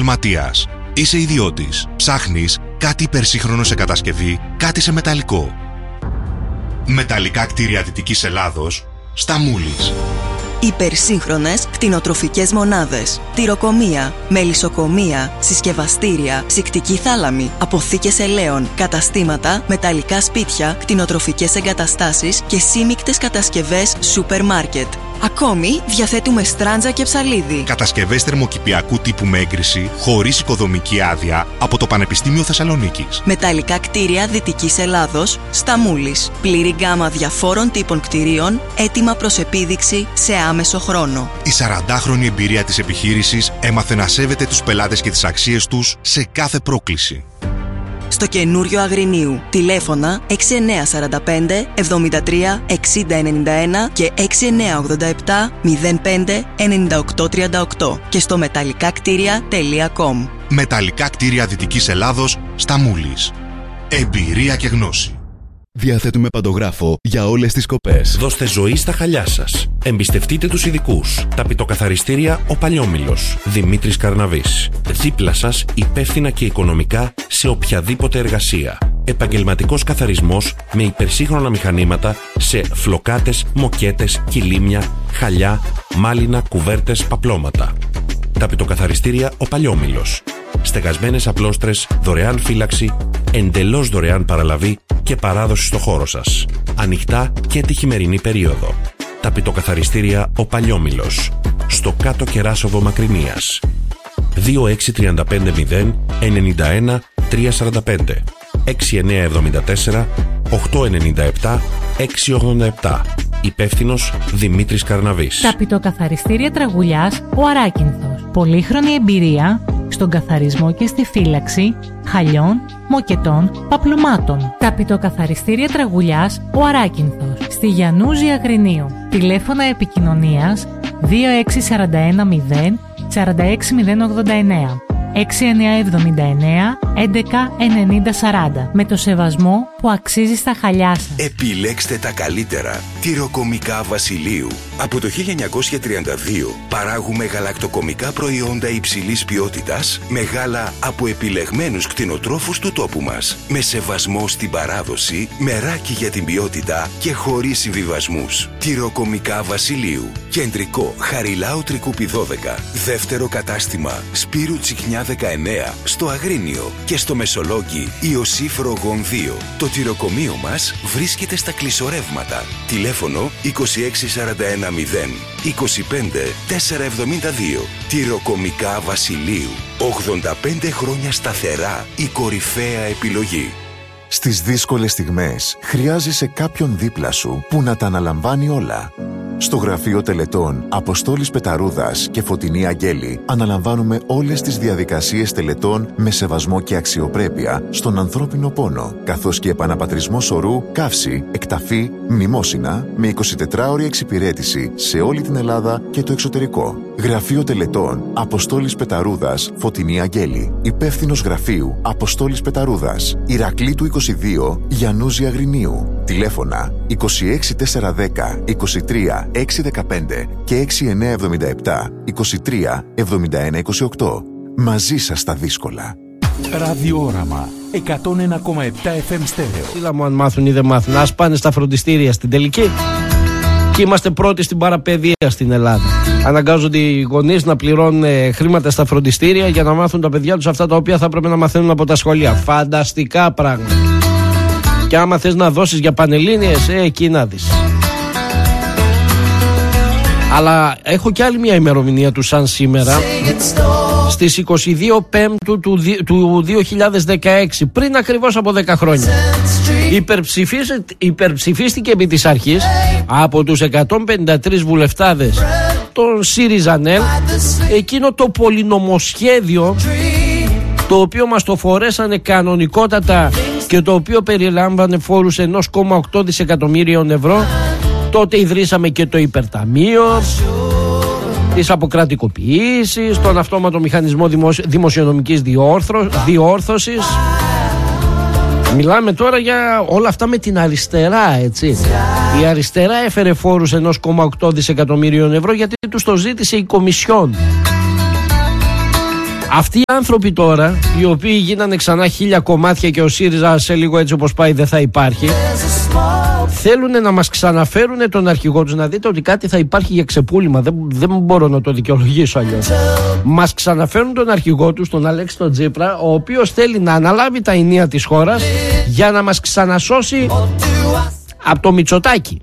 Επαγγελματίας. Είσαι ιδιώτης. Ψάχνεις κάτι υπερσύγχρονο σε κατασκευή, κάτι σε μεταλλικό. Μεταλλικά κτίρια Δυτικής Ελλάδος, στα Μούλης. Υπερσύγχρονες κτηνοτροφικές μονάδες, τυροκομεία, μελισσοκομεία, συσκευαστήρια, ψυκτική θάλαμη, αποθήκες ελαίων, καταστήματα, μεταλλικά σπίτια, κτηνοτροφικές εγκαταστάσεις και σύμικτες κατασκευές σούπερ μάρκετ. Ακόμη διαθέτουμε στράντζα και ψαλίδι. Κατασκευές θερμοκηπιακού τύπου με έγκριση, χωρίς οικοδομική άδεια, από το Πανεπιστήμιο Θεσσαλονίκης. Μεταλλικά κτίρια Δυτικής Ελλάδος, στα Μούλης. Πλήρη γκάμα διαφόρων τύπων κτιρίων, έτοιμα προς επίδειξη σε άμεσο χρόνο. Η 40χρονη εμπειρία της επιχείρησης έμαθε να σέβεται τους πελάτες και τις αξίες τους σε κάθε πρόκληση. Στο καινούριο Αγρινίου. Τηλέφωνα 6945 73 6091 και 6987 05 9838 και στο μεταλλικάκτήρια.com. Μεταλλικά κτίρια Δυτικής Ελλάδος, στα Μούλης. Εμπειρία και γνώση. Διαθέτουμε παντογράφο για όλες τις κοπές. Δώστε ζωή στα χαλιά σας. Εμπιστευτείτε τους ειδικούς. Ταπητοκαθαριστήρια Ο Παλιόμηλος. Δημήτρης Καρναβής. Δίπλα σας, υπεύθυνα και οικονομικά σε οποιαδήποτε εργασία. Επαγγελματικός καθαρισμός με υπερσύγχρονα μηχανήματα σε φλοκάτες, μοκέτες, κιλίμια, χαλιά, μάλινα, κουβέρτες, παπλώματα. Ταπητοκαθαριστήρια Ο Παλιόμηλος. Στεγασμένες απλώστρες, δωρεάν φύλαξη, εντελώς δωρεάν παραλαβή και παράδοση στο χώρο σας. Ανοιχτά και τη χειμερινή περίοδο. Ταπητοκαθαριστήρια Ο Παλιόμηλος. Στο κάτω Κεράσοβο Μακρινίας. 26350 91 345 6974 897 687. Υπεύθυνος Δημήτρης Καρναβής. Ταπητοκαθαριστήρια Τραγουλιάς Ο Αράκινθος. Πολύχρονη εμπειρία στον καθαρισμό και στη φύλαξη χαλιών, μοκετών, παπλωμάτων. Ταπητοκαθαριστήρια Τραγουλιάς Ο Αράκινθος. Στη Γιαννούζη Αγρινίου. Τηλέφωνα επικοινωνίας 2641 0 46089 6979 11 90 40. Με το σεβασμό που αξίζει στα χαλιά σας. Επιλέξτε τα καλύτερα. Τυροκομικά Βασιλείου. Από το 1932 παράγουμε γαλακτοκομικά προϊόντα υψηλής ποιότητας με γάλα από επιλεγμένους κτηνοτρόφους του τόπου μας. Με σεβασμό στην παράδοση, μεράκι για την ποιότητα και χωρίς συμβιβασμούς. Τυροκομικά Βασιλείου. Κεντρικό Χαριλάου Τρικούπη 12. Δεύτερο κατάστημα Σπύρου Τσιχνιά 19 στο Αγρίνιο και στο Μεσολόγγι Ιωσήφ Ρογών 2. Το τυροκομείο μας βρίσκεται στα Κλεισορεύματα. Τηλέφωνο 2641 0 25 472. Τυροκομικά Βασιλείου. 85 χρόνια σταθερά η κορυφαία επιλογή. Στις δύσκολες στιγμές χρειάζεσαι κάποιον δίπλα σου που να τα αναλαμβάνει όλα. Στο Γραφείο Τελετών Αποστόλης Πεταρούδας και Φωτεινή Αγγέλη αναλαμβάνουμε όλες τις διαδικασίες τελετών με σεβασμό και αξιοπρέπεια στον ανθρώπινο πόνο, καθώς και επαναπατρισμό σωρού, καύση, εκταφή, μνημόσυνα με 24ωρη εξυπηρέτηση σε όλη την Ελλάδα και το εξωτερικό. Γραφείο Τελετών Αποστόλης Πεταρούδας Φωτεινή Αγγέλη. Υπεύθυνος γραφείου Αποστόλης Πεταρούδας. Ηρακλήτου 22, Γιαννούζη Αγρινίου. Τηλέφωνα 26410 23 615 και 6977 23 71 28. Μαζί σας στα δύσκολα. Ραδιόραμα 101,7 FM στέρεο. Σύλλα μου αν μάθουν ή δεν μάθουν. Ας πάνε στα φροντιστήρια στην τελική. Και είμαστε πρώτοι στην παραπαιδεία στην Ελλάδα. Αναγκάζονται οι γονείς να πληρώνουν χρήματα στα φροντιστήρια για να μάθουν τα παιδιά τους αυτά τα οποία θα έπρεπε να μαθαίνουν από τα σχολεία. Φανταστικά πράγματα. Και άμα θες να δώσεις για πανελλήνιες, εκεί να δεις. Αλλά έχω και άλλη μια ημερομηνία του σαν σήμερα. Στις 22 Πέμπτου του 2016, πριν ακριβώς από 10 χρόνια, υπερψηφίστηκε επί της αρχής από τους 153 βουλευτάδες των ΣΥΡΙΖΑ-ΝΕΛ εκείνο το πολυνομοσχέδιο το οποίο μας το φορέσανε κανονικότατα και το οποίο περιλάμβανε φόρους 1,8 δισεκατομμύριων ευρώ. Τότε ιδρύσαμε και το υπερταμείο, τις αποκρατικοποιήσεις, τον αυτόματο μηχανισμό δημοσιονομικής διόρθωσης. Μιλάμε τώρα για όλα αυτά με την αριστερά, έτσι. Η αριστερά έφερε φόρους 1,8 δισεκατομμύριων ευρώ γιατί τους το ζήτησε η Κομισιόν. Αυτοί οι άνθρωποι τώρα, οι οποίοι γίνανε ξανά 1000 κομμάτια και ο ΣΥΡΙΖΑ σε λίγο έτσι όπως πάει δεν θα υπάρχει, θέλουν να μας ξαναφέρουν τον αρχηγό τους. Να δείτε ότι κάτι θα υπάρχει για ξεπούλημα. Δεν μπορώ να το δικαιολογήσω αλλιώς. Μας ξαναφέρουν τον αρχηγό τους, τον Αλέξη τον Τσίπρα, ο οποίος θέλει να αναλάβει τα ενία της χώρας για να μας ξανασώσει από το Μητσοτάκη.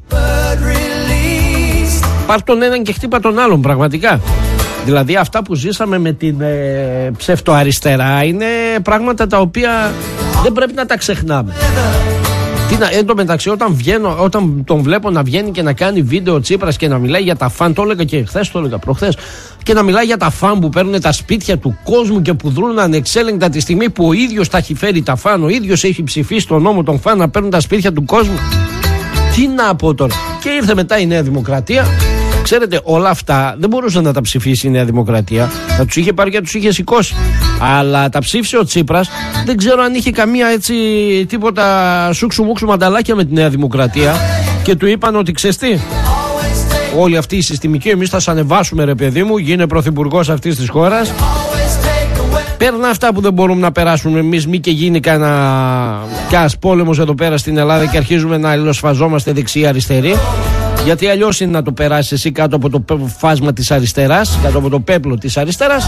Πάρ' τον έναν και χτύπα τον άλλον, πραγματικά. Δηλαδή αυτά που ζήσαμε με την ψευτοαριστερά είναι πράγματα τα οποία δεν πρέπει να τα ξεχνάμε. Εν τω μεταξύ, όταν τον βλέπω να βγαίνει και να κάνει βίντεο Τσίπρας και να μιλάει για τα φαν, το έλεγα και χθες, το έλεγα προχθές, και να μιλάει για τα φαν που παίρνουν τα σπίτια του κόσμου και που δρούν ανεξέλεγκτα τη στιγμή που ο ίδιος τα έχει φέρει τα φαν, ο ίδιος έχει ψηφίσει τον νόμο των φαν να παίρνουν τα σπίτια του κόσμου. Τι να πω τώρα. Και ήρθε μετά η Νέα Δημοκρατία. Ξέρετε, όλα αυτά δεν μπορούσε να τα ψηφίσει η Νέα Δημοκρατία. Θα τους είχε πάρει και τους είχε σηκώσει. Αλλά τα ψήφισε ο Τσίπρας. Δεν ξέρω αν είχε καμία έτσι τίποτα σούξου μουξου μανταλάκια με τη Νέα Δημοκρατία. Και του είπαν ότι ξέρεις τι, όλοι αυτοί οι συστημικοί, εμείς θα σ' ανεβάσουμε ρε παιδί μου, γίνε πρωθυπουργός αυτής της χώρας. Παίρνα αυτά που δεν μπορούμε να περάσουμε εμείς, μη και γίνει κανένας πόλεμος εδώ πέρα στην Ελλάδα και αρχίζουμε να αλληλοσφαζόμαστε δεξιά-αριστερή. Γιατί αλλιώς είναι να το περάσεις εσύ κάτω από το φάσμα της αριστεράς, κάτω από το πέπλο της αριστεράς.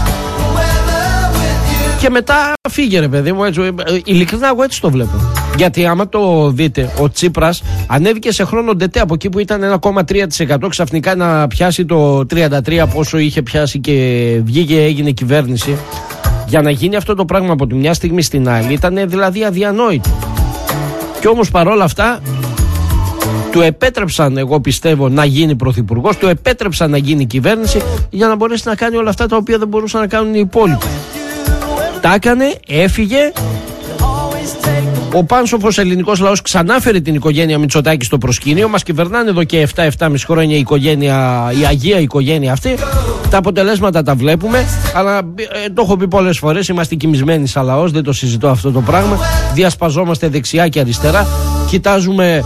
Και μετά φύγε ρε παιδί μου, έτσι, ειλικρινά εγώ έτσι το βλέπω. Γιατί άμα το δείτε, ο Τσίπρας ανέβηκε σε χρόνο ντετέ από εκεί που ήταν 1,3% ξαφνικά να πιάσει το 33% πόσο είχε πιάσει και βγήκε, έγινε κυβέρνηση. Για να γίνει αυτό το πράγμα από τη μια στιγμή στην άλλη ήταν δηλαδή αδιανόητο. Και όμως παρόλα αυτά του επέτρεψαν, εγώ πιστεύω, να γίνει πρωθυπουργός, του επέτρεψαν να γίνει κυβέρνηση για να μπορέσει να κάνει όλα αυτά τα οποία δεν μπορούσαν να κάνουν οι υπόλοιποι. Τα έκανε, έφυγε. Ο πάνσοφος ελληνικός λαός ξανάφερε την οικογένεια Μητσοτάκη στο προσκήνιο. Μας κυβερνάνε εδώ και 7-7,5 χρόνια η αγία οικογένεια αυτή. Τα αποτελέσματα τα βλέπουμε. Αλλά το έχω πει πολλές φορές, είμαστε κοιμισμένοι σαν λαός, δεν το συζητώ αυτό το πράγμα. Διασπαζόμαστε δεξιά και αριστερά. Κοιτάζουμε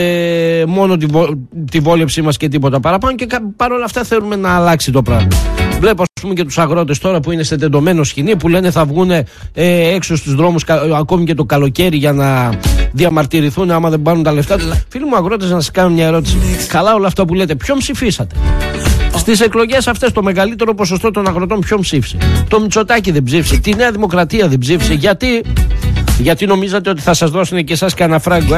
μόνο τη βόλεψή μας και τίποτα παραπάνω. Και παρόλα αυτά θέλουμε να αλλάξει το πράγμα. Βλέπω ας πούμε και τους αγρότες τώρα που είναι σε τεντωμένο σκηνή, που λένε θα βγουν έξω στους δρόμους ακόμη και το καλοκαίρι για να διαμαρτυρηθούν άμα δεν πάρουν τα λεφτά τους. Φίλοι μου αγρότες, να σας κάνω μια ερώτηση. Καλά όλα αυτά που λέτε, ποιον ψηφίσατε? Στις εκλογές αυτές το μεγαλύτερο ποσοστό των αγροτών ποιον ψήφισε? Το Μητσοτάκη δεν ψήφισε, τη Νέα Δημοκρατία δεν ψήφισε. Γιατί νομίζατε ότι θα σας δώσουν και εσάς κανένα φράγκο?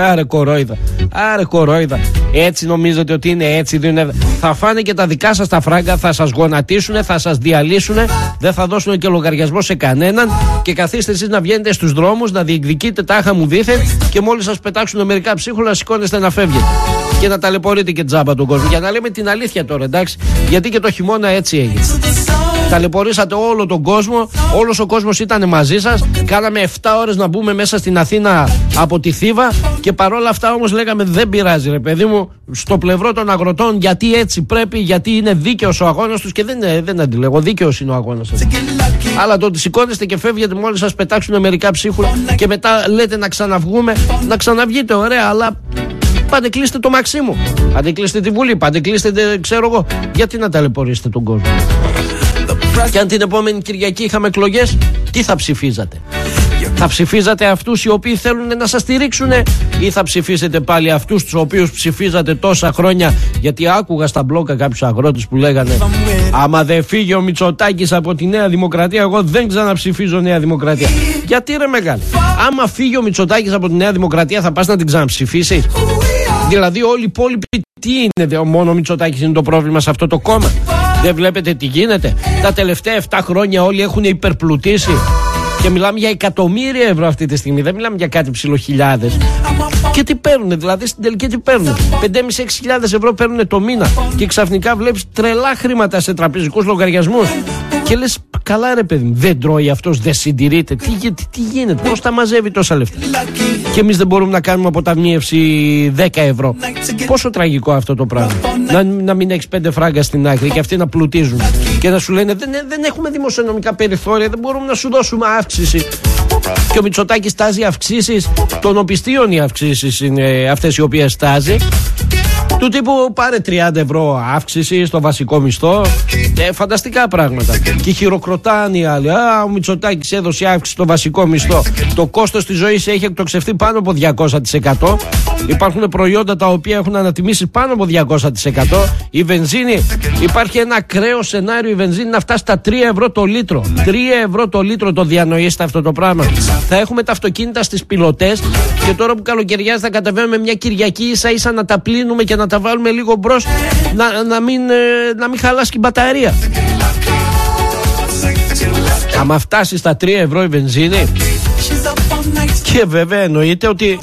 Άρε κορόιδα. Έτσι νομίζετε ότι είναι, έτσι δεν είναι? Θα φάνε και τα δικά σας τα φράγκα, θα σας γονατίσουν, θα σας διαλύσουν, δεν θα δώσουν και λογαριασμό σε κανέναν. Και καθίστε εσείς να βγαίνετε στους δρόμους, να διεκδικείτε τάχα μου δήθεν, και μόλις σας πετάξουν μερικά ψίχουλα, σηκώνεστε να φεύγετε. Και να ταλαιπωρείτε και τζάμπα τον κόσμο. Για να λέμε την αλήθεια τώρα, εντάξει. Γιατί και το χειμώνα έτσι έγινε. Ταλαιπωρήσατε όλο τον κόσμο, όλος ο κόσμος ήταν μαζί σας. Κάναμε 7 ώρες να μπούμε μέσα στην Αθήνα από τη Θήβα και παρόλα αυτά όμως λέγαμε δεν πειράζει ρε παιδί μου, στο πλευρό των αγροτών, γιατί έτσι πρέπει, γιατί είναι δίκαιος ο αγώνας τους. Και δεν αντιλέγω, δίκαιος είναι ο αγώνας σας. Αλλά το ότι σηκώνεστε και φεύγετε μόλις σας πετάξουν μερικά ψίχουλα και μετά λέτε να ξαναβγούμε, να ξαναβγείτε, ωραία, αλλά πάτε κλείστε το Μαξίμου, πάτε κλείστε τη Βουλή, πάτε κλείστε ξέρω εγώ. Γιατί να ταλαιπωρήσετε τον κόσμο? Και αν την επόμενη Κυριακή είχαμε εκλογές, τι θα ψηφίζατε? Θα ψηφίζατε αυτούς οι οποίοι θέλουν να σας στηρίξουν, ή θα ψηφίσετε πάλι αυτούς τους οποίους ψηφίζατε τόσα χρόνια? Γιατί άκουγα στα μπλόκα κάποιους αγρότες που λέγανε άμα δεν φύγει ο Μητσοτάκης από τη Νέα Δημοκρατία, εγώ δεν ξαναψηφίζω Νέα Δημοκρατία. Γιατί ρε μεγάλη, άμα φύγει ο Μητσοτάκης από τη Νέα Δημοκρατία θα πας να την ξαναψηφίσεις? Δηλαδή όλοι οι υπόλοιποι τι είναι? Μόνο ο Μητσοτάκης είναι το πρόβλημα σε αυτό το κόμμα? Δεν βλέπετε τι γίνεται? Τα τελευταία 7 χρόνια όλοι έχουν υπερπλουτίσει και μιλάμε για εκατομμύρια ευρώ αυτή τη στιγμή. Δεν μιλάμε για κάτι ψιλοχιλιάδες. Και τι παίρνουν, δηλαδή στην τελική τι παίρνουν? 5.500-6.000 ευρώ παίρνουν το μήνα. Και ξαφνικά βλέπεις τρελά χρήματα σε τραπεζικούς λογαριασμούς. Και λες καλά ρε παιδί μου, δεν τρώει αυτός, δεν συντηρείται? Τι γίνεται, πώς τα μαζεύει τόσα λεφτά? Και εμείς δεν μπορούμε να κάνουμε αποταμίευση 10 ευρώ. Πόσο τραγικό αυτό το πράγμα. Να μην έχεις 5 φράγκα στην άκρη και αυτοί να πλουτίζουν και να σου λένε δεν έχουμε δημοσιονομικά περιθώρια, δεν μπορούμε να σου δώσουμε αύξηση. Και ο Μητσοτάκης τάζει αυξήσεις των οπισθίων, οι αυξήσεις είναι αυτές οι οποίες τάζει. Του τύπου πάρε 30 ευρώ αύξηση στο βασικό μισθό, Φανταστικά πράγματα. Και χειροκροτάνε οι άλλοι. Ο Μητσοτάκης έδωσε αύξηση στο βασικό μισθό. Το κόστος της ζωής έχει εκτοξευτεί πάνω από 200%. Υπάρχουν προϊόντα τα οποία έχουν ανατιμήσει πάνω από 200%. Η βενζίνη, υπάρχει ένα ακραίο σενάριο η βενζίνη να φτάσει στα 3 ευρώ το λίτρο. 3 ευρώ το λίτρο, το διανοείστε αυτό το πράγμα. Θα έχουμε τα αυτοκίνητα στις πιλωτές και τώρα που καλοκαιριάζει θα κατεβαίνουμε μια Κυριακή ίσα ίσα να τα πλύνουμε και να τα βάλουμε λίγο μπρος να μην χαλάσει και η μπαταρία. Άμα φτάσει στα 3 ευρώ η βενζίνη, και βέβαια εννοείται ότι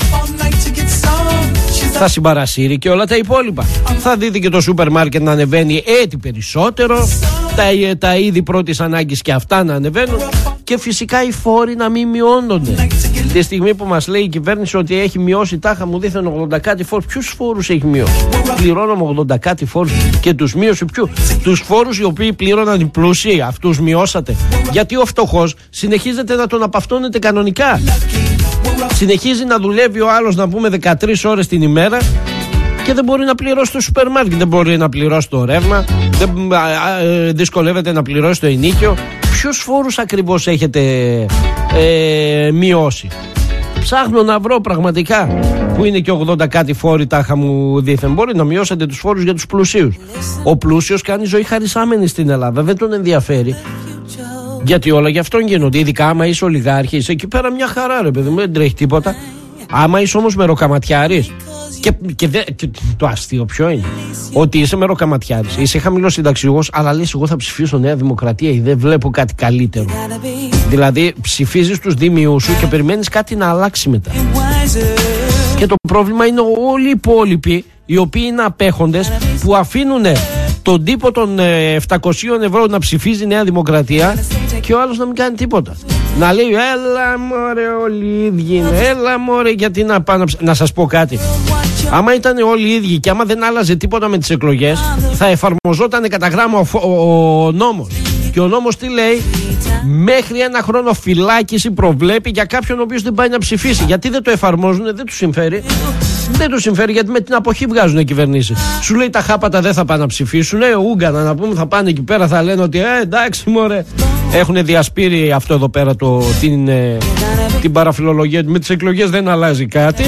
θα συμπαρασύρει και όλα τα υπόλοιπα. Θα δείτε και το σούπερ μάρκετ να ανεβαίνει έτσι περισσότερο, τα είδη πρώτης ανάγκης και αυτά να ανεβαίνουν, και φυσικά οι φόροι να μην μειώνονται. Τη στιγμή που μας λέει η κυβέρνηση ότι έχει μειώσει τάχα μου δήθεν 80 κάτι φόρους, ποιους φόρους έχει μειώσει? Πληρώναμε 80 κάτι φόρους και τους μείωσε ποιου? Τους φόρους οι οποίοι πλήρωναν οι πλούσιοι, αυτούς μειώσατε? Γιατί ο φτωχός συνεχίζετε να τον απαυτώνετε κανονικά. Συνεχίζει να δουλεύει ο άλλος, να πούμε 13 ώρες την ημέρα, και δεν μπορεί να πληρώσει το σούπερ μάρκετ, δεν μπορεί να πληρώσει το ρεύμα, δυσκολεύεται να πληρώσει το ενοίκιο. Ποιους φόρους ακριβώς έχετε μειώσει? Ψάχνω να βρω πραγματικά που είναι και 80 κάτι φόροι τάχα μου δήθεν. Μπορεί να μειώσετε τους φόρους για τους πλουσίους. Ο πλούσιος κάνει ζωή χαρισάμενη στην Ελλάδα, δεν τον ενδιαφέρει. Γιατί όλα γι' αυτόν γίνονται. Ειδικά άμα είσαι ολιγάρχης, εκεί πέρα μια χαρά ρε παιδί μου, δεν τρέχει τίποτα. Άμα είσαι όμως μεροκαματιάρης, και το αστείο ποιο είναι? Ότι είσαι μεροκαματιάρης, είσαι χαμηλοσυνταξιούχος, αλλά λες εγώ θα ψηφίσω Νέα Δημοκρατία ή δεν βλέπω κάτι καλύτερο. Δηλαδή ψηφίζεις τους δήμιους σου και περιμένεις κάτι να αλλάξει μετά. Και το πρόβλημα είναι όλοι οι υπόλοιποι, οι οποίοι είναι απέχοντες, που αφήνουν τον τύπο των 700 ευρώ να ψηφίζει Νέα Δημοκρατία και ο άλλος να μην κάνει τίποτα. Να λέει έλα μωρέ όλοι οι ίδιοι, έλα μωρέ, γιατί να πάω να σας πω κάτι. Άμα ήταν όλοι οι ίδιοι και άμα δεν άλλαζε τίποτα με τις εκλογές, θα εφαρμοζόταν κατά γράμμα ο νόμος. Και ο νόμος τι λέει? Μέχρι 1 χρόνο φυλάκιση προβλέπει για κάποιον ο οποίος δεν πάει να ψηφίσει. Γιατί δεν το εφαρμόζουν? Δεν τους συμφέρει. Δεν τους συμφέρει, γιατί με την αποχή βγάζουν οι κυβερνήσεις. Σου λέει τα χάπατα δεν θα πάνε να ψηφίσουν. Ούγκανα να πούμε, θα πάνε εκεί πέρα, θα λένε ότι εντάξει μωρέ. Έχουν διασπείρει αυτό εδώ πέρα την παραφιλολογία. Με τις εκλογές δεν αλλάζει κάτι.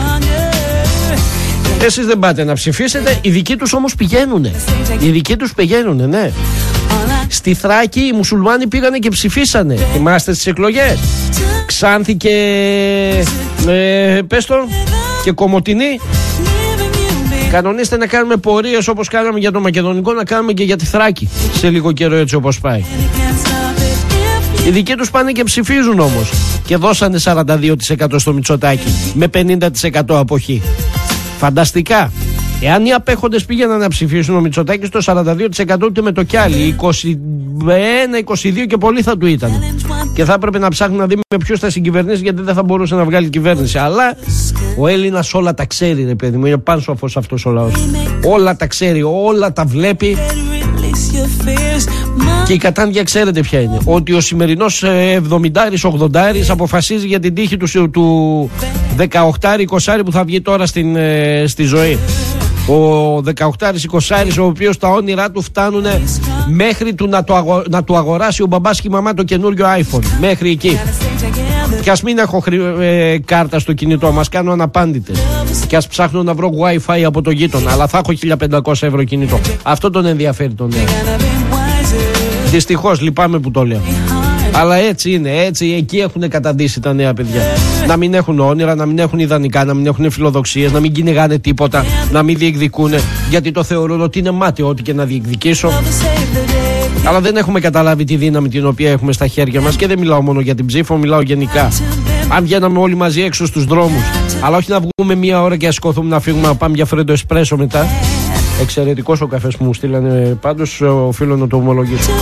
Εσείς δεν πάτε να ψηφίσετε, οι δικοί τους όμως πηγαίνουνε. Οι δικοί τους πηγαίνουνε, ναι. Στη Θράκη οι μουσουλμάνοι πήγανε και ψηφίσανε. Θυμάστε στις εκλογές? Ξάνθη και πες το, και Κομοτηνή. Κανονίστε να κάνουμε πορείες όπως κάναμε για το Μακεδονικό, να κάνουμε και για τη Θράκη σε λίγο καιρό, έτσι όπως πάει. Οι δικοί τους πάνε και ψηφίζουν όμως, και δώσανε 42% στο Μητσοτάκη με 50% αποχή. Φανταστικά. Εάν οι απέχοντες πήγαιναν να ψηφίσουν, ο Μητσοτάκης το 42% ούτε με το κι άλλοι, 21-22 και πολύ θα του ήταν. Και θα έπρεπε να ψάχνει να δει με ποιους θα συγκυβερνήσει, γιατί δεν θα μπορούσε να βγάλει κυβέρνηση. Αλλά ο Έλληνας όλα τα ξέρει ρε παιδί μου, είναι πάνσοφος αυτός ο λαός. Όλα τα ξέρει, όλα τα βλέπει. Και η κατάντια ξέρετε ποια είναι? Ότι ο σημερινός 70-80 αποφασίζει για την τύχη του 18-20 που θα βγει τώρα στη ζωή. Ο 18-20 ο οποίος τα όνειρά του φτάνουν μέχρι να του αγοράσει ο μπαμπάς και η μαμά το καινούριο iPhone. Μέχρι εκεί. Και ας μην έχω κάρτα στο κινητό, μας κάνω αναπάντητες. Και ας ψάχνω να βρω Wi-Fi από το γείτονα, αλλά θα έχω 1500 ευρώ κινητό. Αυτό τον ενδιαφέρει τον νέο. Δυστυχώς, λυπάμαι που το λέω. Αλλά έτσι είναι, έτσι εκεί έχουν καταντήσει τα νέα παιδιά. Να μην έχουν όνειρα, να μην έχουν ιδανικά, να μην έχουν φιλοδοξίες, να μην κυνηγάνε τίποτα, να μην διεκδικούν, γιατί το θεωρούν ότι είναι μάταιο ό,τι και να διεκδικήσω. Αλλά δεν έχουμε καταλάβει τη δύναμη την οποία έχουμε στα χέρια μας, και δεν μιλάω μόνο για την ψήφο, μιλάω γενικά. Αν βγαίναμε όλοι μαζί έξω στους δρόμους, αλλά όχι να βγούμε μία ώρα και να σηκωθούμε να φύγουμε να πάμε για φρέντο εσπρέσο μετά. Εξαιρετικός ο καφές που μου στείλανε, πάντως οφείλω να το ομολογήσω.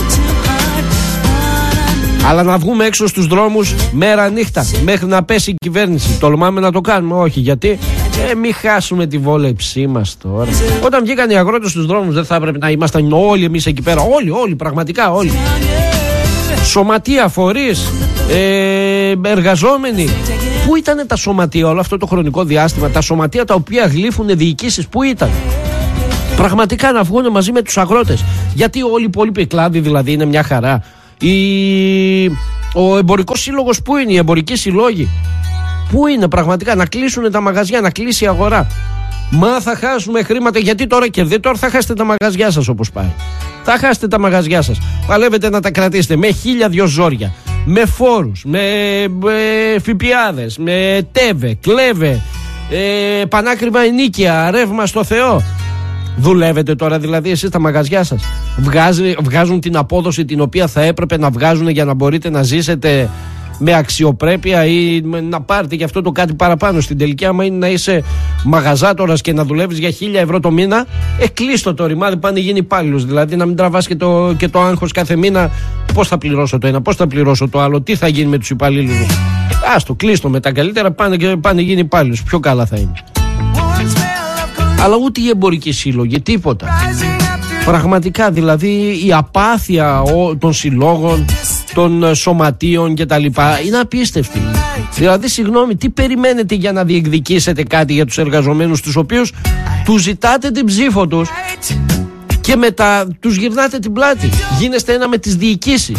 Αλλά να βγούμε έξω στους δρόμους μέρα νύχτα μέχρι να πέσει η κυβέρνηση. Τολμάμε να το κάνουμε? Όχι. Γιατί? Μην χάσουμε τη βόλεψή μας τώρα. Όταν βγήκαν οι αγρότες στους δρόμους, δεν θα έπρεπε να ήμασταν όλοι εμείς εκεί πέρα? Όλοι, πραγματικά όλοι. Σωματεία, φορείς, εργαζόμενοι. Πού ήταν τα σωματεία όλο αυτό το χρονικό διάστημα? Τα σωματεία τα οποία γλύφουν διοικήσεις, πού ήταν? Πραγματικά να βγουν μαζί με τους αγρότες. Γιατί όλοι οι υπόλοιποι κλάδοι δηλαδή είναι μια χαρά. Ο εμπορικός σύλλογος πού είναι, οι εμπορικοί συλλόγοι πού είναι πραγματικά, να κλείσουν τα μαγαζιά, να κλείσει η αγορά. Μα θα χάσουμε χρήματα, γιατί τώρα κερδίτε, τώρα θα χάσετε τα μαγαζιά σας όπως πάει. Θα χάσετε τα μαγαζιά σας. Παλεύετε να τα κρατήσετε με 1002 ζόρια, με φόρους, με ΦΠΑδες, με ΤΕΒΕ, κλέβε, πανάκριβα ενίκια, ρεύμα στο Θεό. Δουλεύετε τώρα δηλαδή εσείς τα μαγαζιά σας? Βγάζουν την απόδοση την οποία θα έπρεπε να βγάζουν για να μπορείτε να ζήσετε με αξιοπρέπεια ή να πάρετε γι' αυτό το κάτι παραπάνω? Στην τελική, άμα είναι να είσαι μαγαζάτορας και να δουλεύεις για 1.000 ευρώ το μήνα, κλείστο το ρημάδι, πάνε γίνει υπάλληλος. Δηλαδή να μην τραβάς και το άγχος κάθε μήνα. Πώς θα πληρώσω το ένα, πώς θα πληρώσω το άλλο, τι θα γίνει με τους υπαλλήλους μου? Άστο, κλείστο μετά, καλύτερα πάνε γίνει υπάλληλος. Πιο καλά θα είναι. Αλλά ούτε οι εμπορικοί σύλλογοι, τίποτα. Πραγματικά δηλαδή η απάθεια των συλλόγων, των σωματείων κτλ. Είναι απίστευτη. Δηλαδή, συγγνώμη, τι περιμένετε για να διεκδικήσετε κάτι για τους εργαζομένους, τους οποίους τους ζητάτε την ψήφο τους και μετά τους γυρνάτε την πλάτη? Γίνεστε ένα με τις διοικήσεις.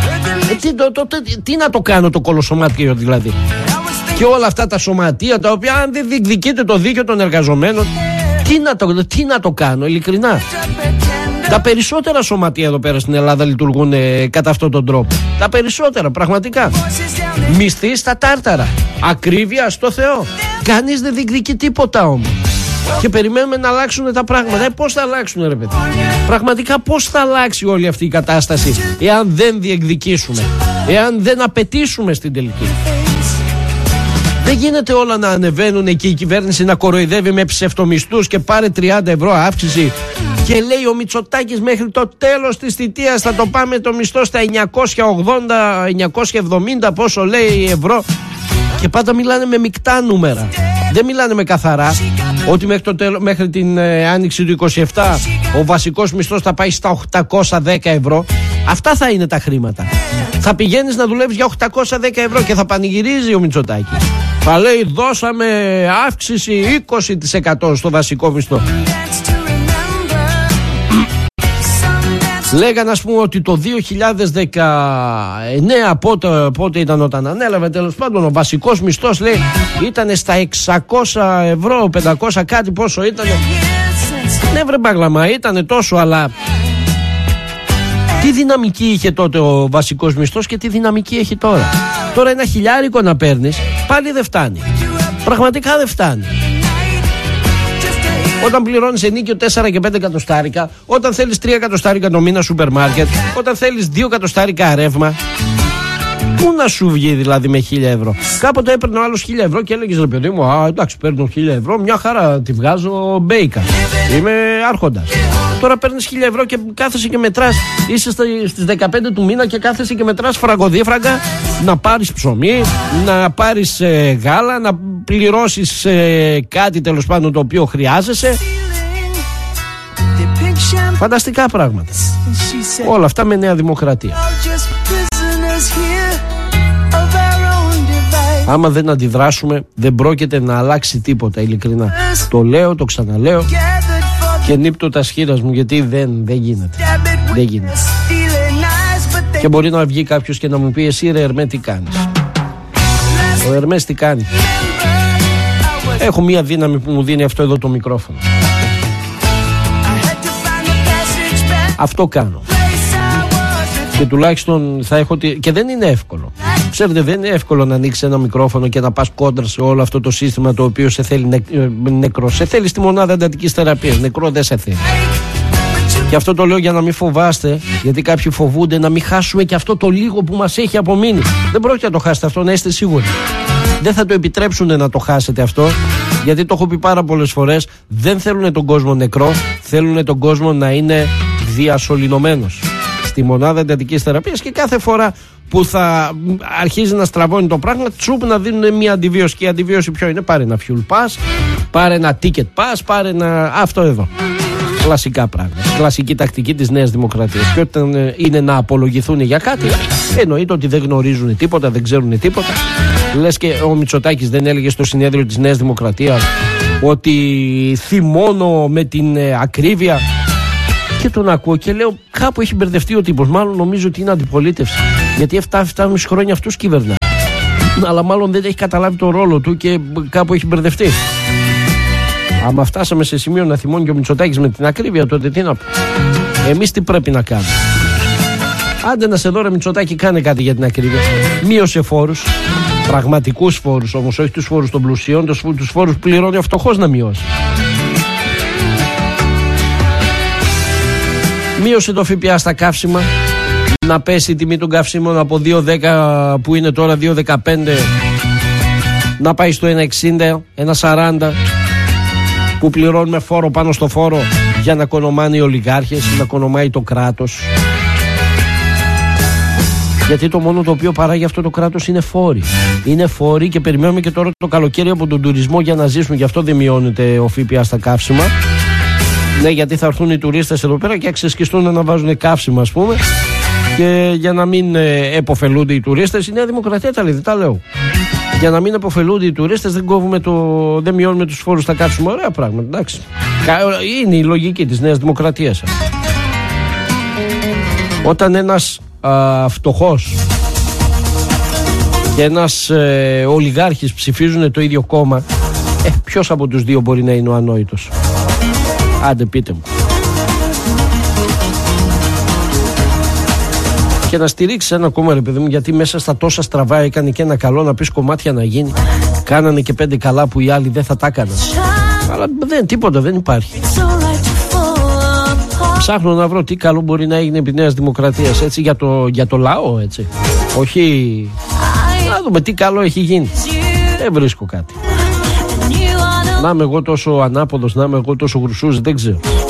Τι να το κάνω το κολοσωμάτιο δηλαδή? Και όλα αυτά τα σωματεία τα οποία, αν δεν διεκδικείτε το δίκαιο των εργαζομένων, τι να το κάνω, ειλικρινά? Τα περισσότερα σωματεία εδώ πέρα στην Ελλάδα λειτουργούν κατά αυτόν τον τρόπο. Τα περισσότερα, πραγματικά. Μισθοί στα τάρταρα. Ακρίβεια στο Θεό. Κανείς δεν διεκδικεί τίποτα όμως. Και περιμένουμε να αλλάξουν τα πράγματα. Πώς θα αλλάξουν, ρε παιδί? Πραγματικά πώς θα αλλάξει όλη αυτή η κατάσταση εάν δεν διεκδικήσουμε, εάν δεν απαιτήσουμε στην τελική? Δεν γίνεται όλα να ανεβαίνουν και η κυβέρνηση να κοροϊδεύει με ψευτομισθούς και πάρε 30 ευρώ αύξηση και λέει ο Μητσοτάκης μέχρι το τέλος της θητείας θα το πάμε το μισθό στα 980, 970 πόσο λέει ευρώ, και πάντα μιλάνε με μεικτά νούμερα, δεν μιλάνε με καθαρά ότι μέχρι την άνοιξη του 27 ο βασικός μισθός θα πάει στα 810 ευρώ. Αυτά θα είναι τα χρήματα. Θα πηγαίνεις να δουλεύεις για 810 ευρώ και θα πανηγυρίζει ο Μητσοτάκης. Θα λέει δώσαμε αύξηση 20% στο βασικό μισθό. Λέγανε, ας πούμε, ότι το 2019 πότε ήταν όταν ανέλαβε, τέλος πάντων, ο βασικός μισθός λέει ήταν στα 600 ευρώ, 500 κάτι πόσο ήτανε. Ναι βρε μπάγλαμα, ήτανε τόσο, αλλά τι δυναμική είχε τότε ο βασικός μισθός και τι δυναμική έχει τώρα? Τώρα ένα χιλιάρικο να παίρνεις πάλι δεν φτάνει. Πραγματικά δεν φτάνει. Όταν πληρώνεις ενίκιο 4 και 5 εκατοστάρικα, όταν θέλεις 3 εκατοστάρικα το μήνα σούπερ μάρκετ, όταν θέλεις 2 εκατοστάρικα ρεύμα, πού να σου βγει δηλαδή με 1.000 ευρώ? Κάποτε έπαιρνε ο άλλος 1.000 ευρώ και έλεγες, ρε παιδί μου, εντάξει, παίρνω 1.000 ευρώ, μια χαρά, τη βγάζω μπέικα, είμαι άρχοντας. Τώρα παίρνεις 1.000 ευρώ και κάθεσαι και μετράς, είσαι στις 15 του μήνα και κάθεσαι και μετράς φραγκοδίφραγκα να πάρεις ψωμί, να πάρεις γάλα, να πληρώσεις κάτι τέλος πάντων το οποίο χρειάζεσαι. Φανταστικά πράγματα. Όλα αυτά με Νέα Δημοκρατία. Άμα δεν αντιδράσουμε, δεν πρόκειται να αλλάξει τίποτα, ειλικρινά. Το λέω, το ξαναλέω και νύπτω τα σχήρας μου, γιατί δεν γίνεται. Δεν γίνεται. Και μπορεί να βγει κάποιος και να μου πει, εσύ ρε Ερμέ τι κάνεις? Ο Ερμές τι κάνει? Έχω μία δύναμη που μου δίνει αυτό εδώ το μικρόφωνο. Αυτό κάνω. Και τουλάχιστον θα έχω και δεν είναι εύκολο. Ξέρετε, δεν είναι εύκολο να ανοίξεις ένα μικρόφωνο και να πας κόντρα σε όλο αυτό το σύστημα το οποίο σε θέλει νεκρό. Σε θέλει στη μονάδα εντατικής θεραπείας. Νεκρό δεν σε θέλει. Και αυτό το λέω για να μην φοβάστε, γιατί κάποιοι φοβούνται να μην χάσουμε και αυτό το λίγο που μας έχει απομείνει. Δεν πρόκειται να το χάσετε αυτό, να είστε σίγουροι. Δεν θα το επιτρέψουν να το χάσετε αυτό, γιατί το έχω πει πάρα πολλές φορές. Δεν θέλουν τον κόσμο νεκρό, θέλουν τον κόσμο να είναι διασωληνωμένος στη μονάδα εντατικής θεραπείας, και κάθε φορά που θα αρχίζει να στραβώνει το πράγμα, τσουπ να δίνουν μια αντιβίωση. Και η αντιβίωση ποιο είναι? Πάρε ένα fuel pass, πάρε ένα ticket pass, πάρε ένα αυτό εδώ. Κλασικά πράγματα. Κλασική τακτική της Νέας Δημοκρατίας. Και όταν είναι να απολογηθούν για κάτι, εννοείται ότι δεν γνωρίζουν τίποτα, δεν ξέρουν τίποτα. Λες και ο Μητσοτάκης δεν έλεγε στο συνέδριο της Νέας Δημοκρατίας ότι θυμώνω με την ακρίβεια. Και τον ακούω και λέω, κάπου έχει μπερδευτεί ο τύπος. Μάλλον νομίζω ότι είναι αντιπολίτευση. Γιατί 7,5 χρόνια αυτούς κυβερνά. Αλλά μάλλον δεν έχει καταλάβει το ρόλο του και κάπου έχει μπερδευτεί. Άμα φτάσαμε σε σημείο να θυμώνει και ο Μητσοτάκης με την ακρίβεια, τότε τι να πω. Εμείς τι πρέπει να κάνουμε? Άντε να σε δω ρε Μητσοτάκη, κάνε κάτι για την ακρίβεια. Μείωσε φόρους, πραγματικούς φόρους όμως, όχι τους φόρους των πλουσίων, τους φόρους που πληρώνει ο φτωχός να μειώσει. Μείωσε το ΦΠΑ στα καύσιμα, να πέσει η τιμή των καυσίμων από 2,10 που είναι τώρα 2,15 να πάει στο 1,60, 1,40 που πληρώνουμε φόρο πάνω στο φόρο για να κονομάνε οι ολιγάρχες, να κονομάει το κράτος. Γιατί το μόνο το οποίο παράγει αυτό το κράτος είναι φόροι. Είναι φόροι και περιμένουμε και τώρα το καλοκαίρι από τον τουρισμό για να ζήσουμε. Γι' αυτό δεν μειώνεται ο ΦΠΑ στα καύσιμα. Ναι, γιατί θα έρθουν οι τουρίστες εδώ πέρα και ξεσκιστούν να βάζουν καύσιμα, ας πούμε. Και για να μην επωφελούνται οι τουρίστες, η Νέα Δημοκρατία τα λέει, δεν τα λέω. Για να μην επωφελούνται οι τουρίστες, δεν μειώνουμε τους φόρους στα καύσιμα. Ωραία πράγματα, εντάξει. Είναι η λογική της Νέας Δημοκρατίας. Όταν ένας φτωχός και ένας ολιγάρχης ψηφίζουν το ίδιο κόμμα, ποιος από τους δύο μπορεί να είναι ο ανόητος? Άντε πείτε μου. Και να στηρίξει ένα κόμμα, ρε παιδί μου, γιατί μέσα στα τόσα στραβά έκανε και ένα καλό, να πεις κομμάτια να γίνει. Κάνανε και 5 καλά που οι άλλοι δεν θα τα έκαναν. Αλλά τίποτα δεν υπάρχει. Ψάχνω να βρω τι καλό μπορεί να έγινε επί Νέας Δημοκρατίας, έτσι, για το λαό, έτσι. Όχι, να δούμε τι καλό έχει γίνει. Δεν βρίσκω κάτι. Να είμαι εγώ τόσο ανάποδος, να είμαι εγώ τόσο γρουσούς, δεν ξέρω.